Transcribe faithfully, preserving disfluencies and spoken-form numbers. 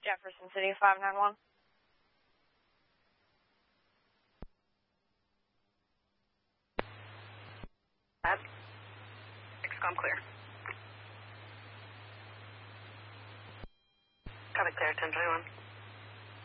Jefferson City, five nine one. Lab. X COM clear. Copy clear, ten twenty-one.